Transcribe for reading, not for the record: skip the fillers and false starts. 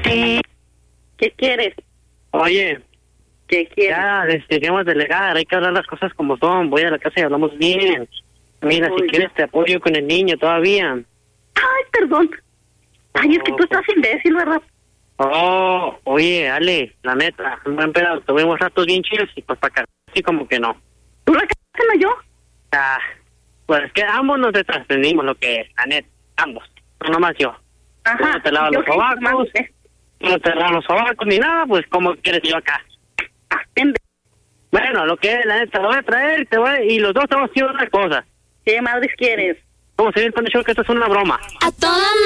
Sí. ¿Qué quieres? Oye, ¿Qué quieres? ya dejemos de delegar, hay que hablar las cosas como son. Voy a la casa y hablamos bien. Mira, Uy. si quieres te apoyo con el niño todavía. Ay, perdón. Ay, es que tú estás imbécil, ¿verdad? Oh, oye, Ale, la neta, un buen pedazo, tuvimos ratos bien chidos y pues para acá, así como que no. ¿Tú la cagaste, no yo? Ah, pues es que ambos nos desaprendimos lo que es, la neta, ambos, no nomás yo. Tú Ajá. no te lavas ¿Yo los qué? sobacos, Mami, tú no te lavas los sobacos ni nada, pues ¿cómo quieres yo acá? Bueno, lo que es, la neta, lo voy a traer, y los dos estamos haciendo una cosa. ¿Qué madres quieres? Vamos a ir con el show que esto es una broma. A toda